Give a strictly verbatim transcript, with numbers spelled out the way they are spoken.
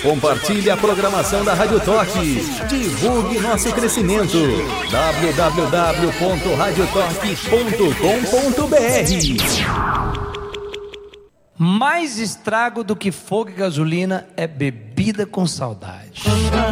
Compartilhe a programação da Rádio Toque. Divulgue nosso crescimento. w w w ponto radio toque ponto com ponto b r. Mais estrago do que fogo e gasolina é bebida com saudade.